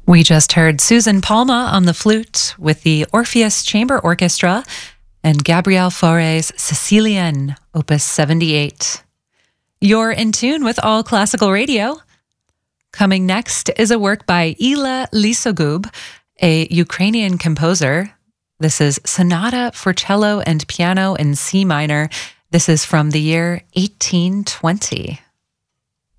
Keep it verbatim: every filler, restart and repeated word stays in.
We just heard Susan Palma on the flute with the Orpheus Chamber Orchestra and Gabriel Fauré's Sicilienne, Opus seventy-eight. You're in tune with All Classical Radio. Coming next is a work by Ila Lisogub, a Ukrainian composer. This is Sonata for Cello and Piano in C minor. This is from the year eighteen twenty.